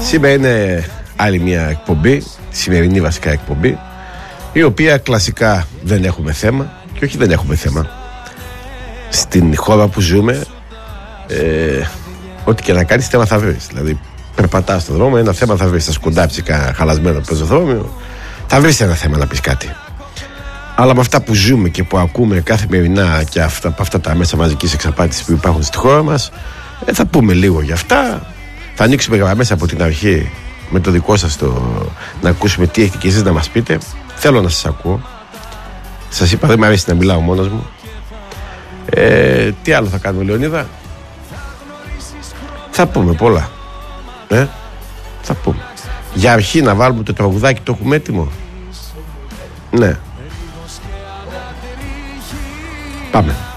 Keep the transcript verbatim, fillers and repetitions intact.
Σήμερα είναι άλλη μια εκπομπή, σημερινή βασικά εκπομπή, η οποία κλασικά δεν έχουμε θέμα. Και όχι δεν έχουμε θέμα. Στην χώρα που ζούμε, ε, ό,τι και να κάνεις θέμα θα βρεις. Δηλαδή περπατάς στον δρόμο, ένα θέμα θα βρεις. Θα σκοντάψει κανένα χαλασμένο πεζοδρόμιο, θα βρεις ένα θέμα να πεις κάτι. Αλλά με αυτά που ζούμε και που ακούμε καθημερινά και αυτά, από αυτά τα μέσα μαζικής εξαπάτησης που υπάρχουν στη χώρα μας, ε, θα πούμε λίγο για αυτά. Θα ανοίξουμε γραμμές από την αρχή με το δικό σας το, να ακούσουμε τι έχετε και εσείς να μας πείτε. Θέλω να σας ακούω. Σας είπα, δεν μου αρέσει να μιλάω μόνος μου. ε, Τι άλλο θα κάνουμε, Λεωνίδα? Θα πούμε πολλά, ε? Θα πούμε. Για αρχή να βάλουμε το τραγουδάκι, το έχουμε έτοιμο? Ναι. Πάμε.